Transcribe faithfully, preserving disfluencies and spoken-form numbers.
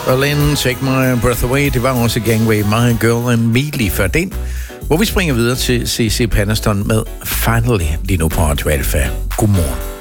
og Lynn, Take My Breath Away. Det var også Gangway, My Girl and Me lige før den, hvor vi springer videre til C C Peniston med Finally lige nu på Radio Alfa. Godmorgen.